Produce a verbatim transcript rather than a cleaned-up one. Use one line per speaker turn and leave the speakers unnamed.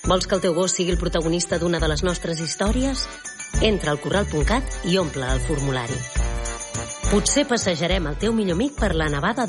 Vols que el teu gos sigui el protagonista d'una de les nostres històries? Entra al corral punt cat i omple el formulari. Potser passejarem el teu millor amic per la nevada